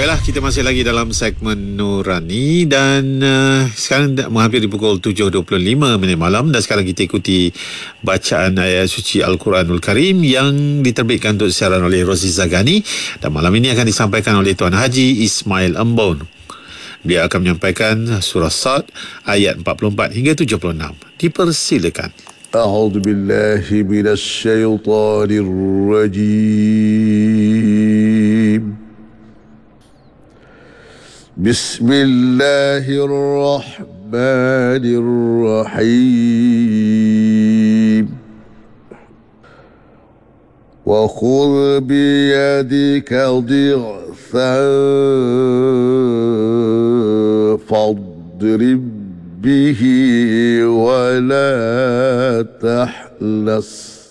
Baiklah, kita masih lagi dalam segmen Nurani dan sekarang dah menghampiri pukul 7.25 malam dan sekarang kita ikuti bacaan ayat suci Al-Quranul Karim yang diterbitkan untuk siaran oleh Rozi Zagani dan malam ini akan disampaikan oleh Tuan Haji Ismail Ambon. Dia akan menyampaikan surah Sad ayat 44 hingga 76. Dipersilakan. A'udzu billahi minasy syaithanir rajim. Bismillahirrahmanirrahim. Wa khudh biyadika dighfan fadrib bihi wa la tahlas